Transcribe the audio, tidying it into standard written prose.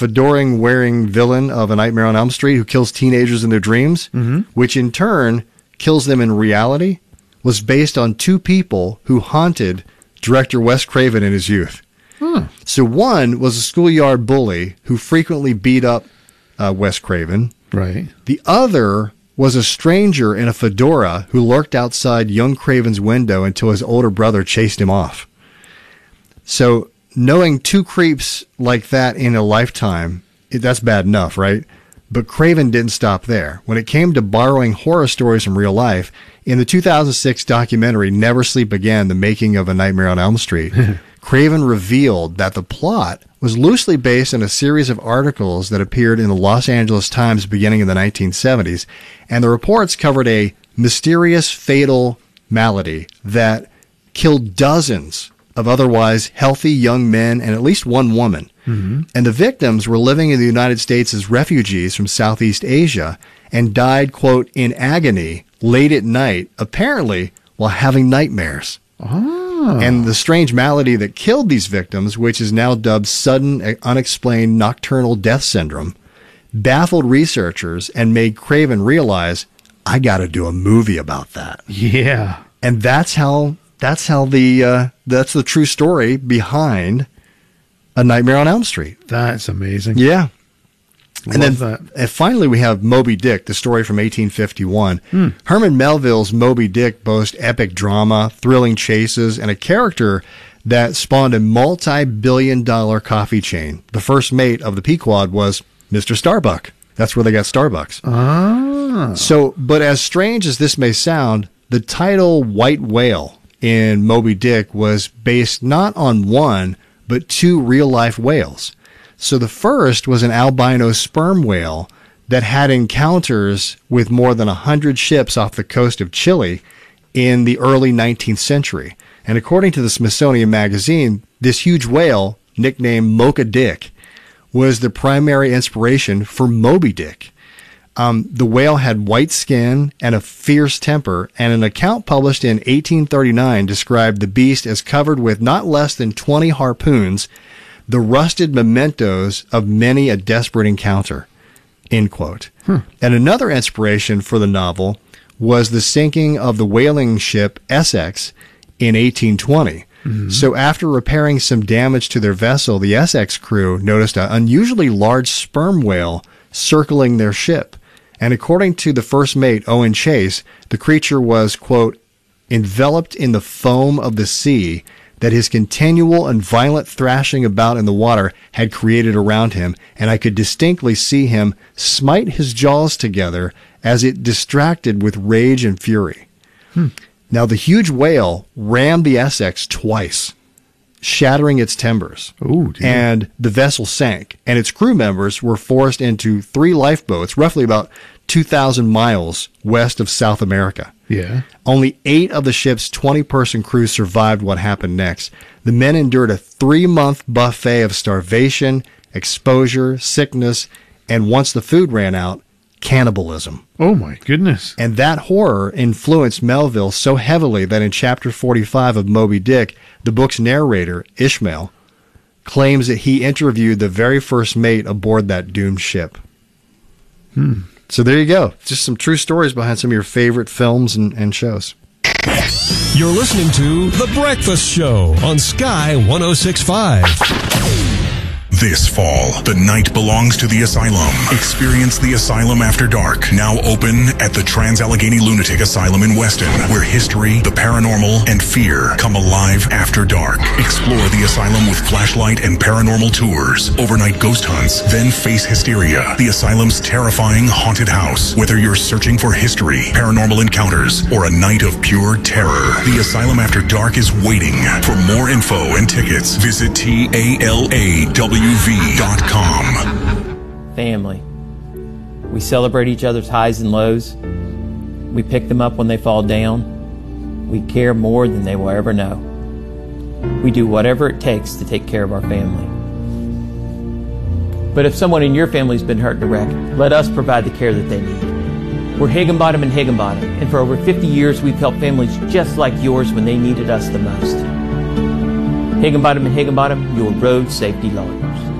fedora-wearing villain of A Nightmare on Elm Street who kills teenagers in their dreams, which in turn kills them in reality, was based on two people who haunted director Wes Craven in his youth. So one was a schoolyard bully who frequently beat up Wes Craven. Right. The other was a stranger in a fedora who lurked outside young Craven's window until his older brother chased him off. So knowing two creeps like that in a lifetime, that's bad enough, right? But Craven didn't stop there. When it came to borrowing horror stories from real life, in the 2006 documentary Never Sleep Again, The Making of A Nightmare on Elm Street, Craven revealed that the plot was loosely based on a series of articles that appeared in the Los Angeles Times beginning in the 1970s, and the reports covered a mysterious fatal malady that killed dozens of otherwise healthy young men and at least one woman. And the victims were living in the United States as refugees from Southeast Asia and died, quote, in agony late at night, apparently while having nightmares. And the strange malady that killed these victims, which is now dubbed sudden unexplained nocturnal death syndrome, baffled researchers and made Craven realize, I got to do a movie about that. Yeah. And that's the true story behind A Nightmare on Elm Street. That's amazing. Yeah. And that. Finally, we have Moby Dick, the story from 1851. Herman Melville's Moby Dick boasts epic drama, thrilling chases, and a character that spawned a multi-billion-dollar coffee chain. The first mate of the Pequod was Mr. Starbuck. That's where they got Starbucks. So, but as strange as this may sound, the title White Whale in Moby Dick was based not on one, but two real-life whales. So the first was an albino sperm whale that had encounters with more than 100 ships off the coast of Chile in the early 19th century. And according to the Smithsonian Magazine, this huge whale, nicknamed Mocha Dick, was the primary inspiration for Moby Dick. The whale had white skin and a fierce temper, and an account published in 1839 described the beast as covered with not less than 20 harpoons, the rusted mementos of many a desperate encounter, end quote. And another inspiration for the novel was the sinking of the whaling ship Essex in 1820. So after repairing some damage to their vessel, the Essex crew noticed an unusually large sperm whale circling their ship. And according to the first mate, Owen Chase, the creature was, quote, enveloped in the foam of the sea that his continual and violent thrashing about in the water had created around him, and I could distinctly see him smite his jaws together as it distracted with rage and fury. Now, the huge whale rammed the Essex twice, shattering its timbers. And the vessel sank, and its crew members were forced into 3 lifeboats, roughly about 2,000 miles west of South America. Yeah. Only 8 of the ship's 20-person crew survived what happened next. The men endured a 3-month buffet of starvation, exposure, sickness, and once the food ran out, cannibalism. Oh, my goodness. And that horror influenced Melville so heavily that in Chapter 45 of Moby Dick, the book's narrator, Ishmael, claims that he interviewed the very first mate aboard that doomed ship. So there you go. Just some true stories behind some of your favorite films and shows. You're listening to The Breakfast Show on Sky 106.5. This fall, the night belongs to the Asylum. Experience the Asylum After Dark, now open at the Trans-Allegheny Lunatic Asylum in Weston, where history, the paranormal, and fear come alive after dark. Explore the asylum with flashlight and paranormal tours, overnight ghost hunts, then face hysteria, the asylum's terrifying haunted house. Whether you're searching for history, paranormal encounters, or a night of pure terror, the Asylum After Dark is waiting. For more info and tickets, visit TALAWV.com. Family. We celebrate each other's highs and lows. We pick them up when they fall down. We care more than they will ever know. We do whatever it takes to take care of our family. But if someone in your family's been hurt in a wreck, let us provide the care that they need. We're Higginbottom and Higginbottom, and for over 50 years we've helped families just like yours when they needed us the most. Higginbottom and Higginbottom, your road safety lawyers.